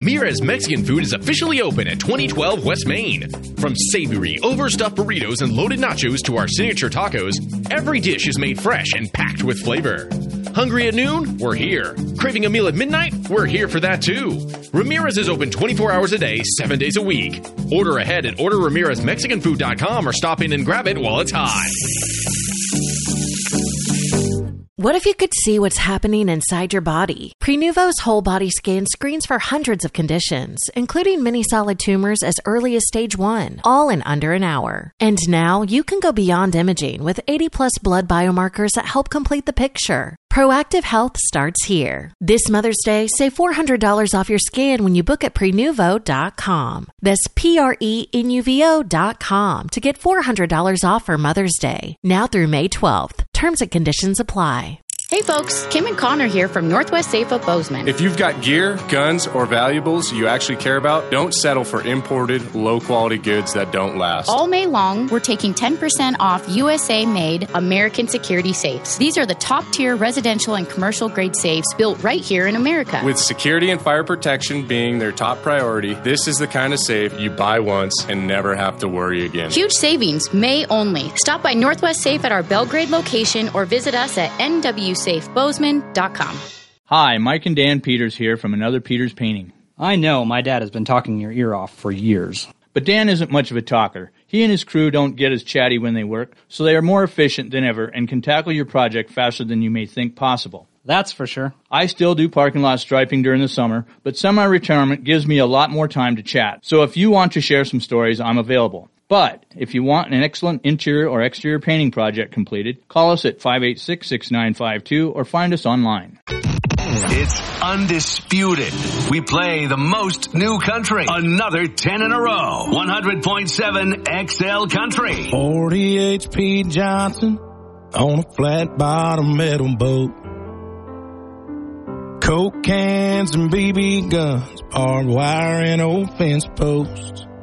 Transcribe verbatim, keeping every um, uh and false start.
Mira's Mexican Food is officially open at twenty twelve West Main. From savory, overstuffed burritos and loaded nachos to our signature tacos, every dish is made fresh and packed with flavor. Hungry at noon? We're here. Craving a meal at midnight? We're here for that too. Ramirez is open twenty-four hours a day, seven days a week. Order ahead at order ramirez mexican food dot com or stop in and grab it while it's hot. What if you could see what's happening inside your body? Prenuvo's whole body scan screens for hundreds of conditions, including many solid tumors as early as stage one, all in under an hour. And now you can go beyond imaging with eighty plus blood biomarkers that help complete the picture. Proactive health starts here. This Mother's Day, save four hundred dollars off your scan when you book at prenuvo dot com. That's P R E N U V O dot com to get four hundred dollars off for Mother's Day, now through May twelfth. Terms and conditions apply. Hey folks, Kim and Connor here from Northwest Safe of Bozeman. If you've got gear, guns, or valuables you actually care about, don't settle for imported, low-quality goods that don't last. All May long, we're taking ten percent off U S A-made American security safes. These are the top-tier residential and commercial-grade safes built right here in America. With security and fire protection being their top priority, this is the kind of safe you buy once and never have to worry again. Huge savings, May only. Stop by Northwest Safe at our Belgrade location or visit us at N W safe bozeman dot com. Hi, Mike and Dan Peters here from Another Peters Painting. I know my dad has been talking your ear off for years. But Dan isn't much of a talker. He and his crew don't get as chatty when they work, so they are more efficient than ever and can tackle your project faster than you may think possible. That's for sure. I still do parking lot striping during the summer, but semi-retirement gives me a lot more time to chat. So if you want to share some stories, I'm available. But if you want an excellent interior or exterior painting project completed, call us at five eight six, six nine five two or find us online. It's undisputed. We play the most new country. Another ten in a row. one hundred point seven X L Country. forty H P Johnson on a flat bottom metal boat. Coke cans and B B guns, barbed wire and old fence posts.